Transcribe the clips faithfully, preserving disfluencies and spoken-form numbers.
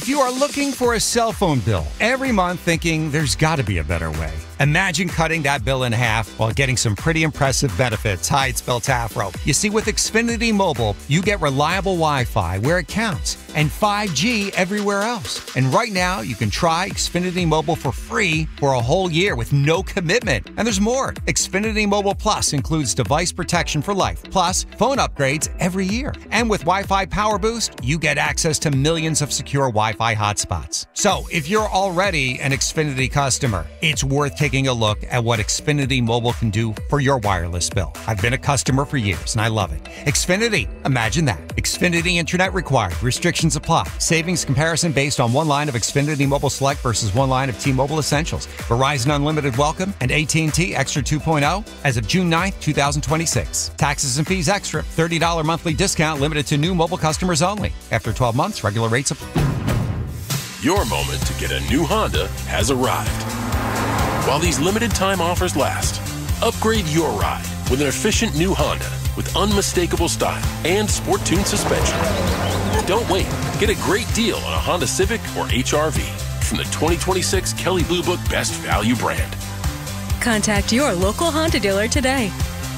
If you are looking for a cell phone bill every month thinking there's got to be a better way, imagine cutting that bill in half while getting some pretty impressive benefits. Hi, it's Bill Tafro. You see, with Xfinity Mobile, you get reliable Wi-Fi where it counts and five G everywhere else. And right now, you can try Xfinity Mobile for free for a whole year with no commitment. And there's more. Xfinity Mobile Plus includes device protection for life, plus phone upgrades every year. And with Wi-Fi Power Boost, you get access to millions of secure Wi-Fi hotspots. So if you're already an Xfinity customer, it's worth taking a look at what Xfinity Mobile can do for your wireless bill. I've been a customer for years and I love it. Xfinity, imagine that. Xfinity Internet required. Restrictions apply. Savings comparison based on one line of Xfinity Mobile Select versus one line of T-Mobile Essentials. Verizon Unlimited Welcome and A T and T Extra two point oh as of June ninth, twenty twenty-six. Taxes and fees extra. thirty dollars monthly discount limited to new mobile customers only. After twelve months, regular rates apply. Your moment to get a new Honda has arrived. While these limited time offers last, upgrade your ride with an efficient new Honda with unmistakable style and sport-tuned suspension. Don't wait. Get a great deal on a Honda Civic or H R V from the twenty twenty-six Kelley Blue Book Best Value brand. Contact your local Honda dealer today.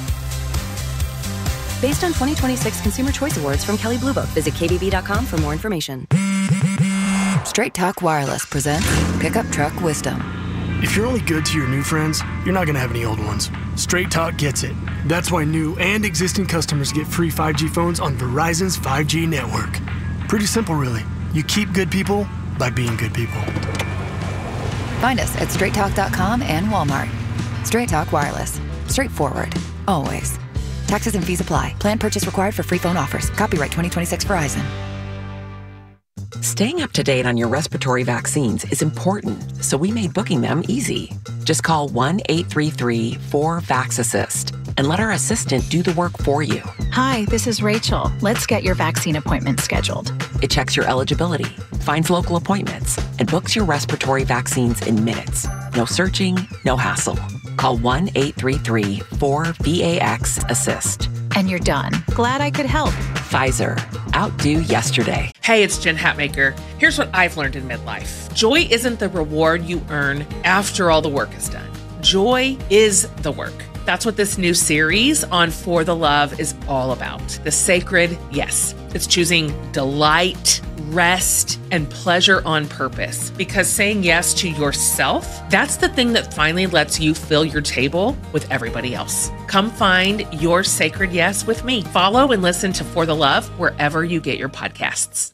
Based on twenty twenty-six Consumer Choice Awards from Kelley Blue Book. Visit K B B dot com for more information. Straight Talk Wireless presents Pickup Truck Wisdom. If you're only good to your new friends, you're not going to have any old ones. Straight Talk gets it. That's why new and existing customers get free five G phones on Verizon's five G network. Pretty simple, really. You keep good people by being good people. Find us at straight talk dot com and Walmart. Straight Talk Wireless. Straightforward. Always. Taxes and fees apply. Plan purchase required for free phone offers. Copyright twenty twenty-six Verizon. Staying up to date on your respiratory vaccines is important, so we made booking them easy. Just call one eight three three four VAX-ASSIST and let our assistant do the work for you. Hi, this is Rachel. Let's get your vaccine appointment scheduled. It checks your eligibility, finds local appointments, and books your respiratory vaccines in minutes. No searching, no hassle. Call one eight three three four VAX-ASSIST. And you're done. Glad I could help. Pfizer. Outdo yesterday. Hey, it's Jen Hatmaker. Here's what I've learned in midlife. Joy isn't the reward you earn after all the work is done. Joy is the work. That's what this new series on For the Love is all about. The sacred yes. It's choosing delight, rest, and pleasure on purpose. Because saying yes to yourself, that's the thing that finally lets you fill your table with everybody else. Come find your sacred yes with me. Follow and listen to For the Love wherever you get your podcasts.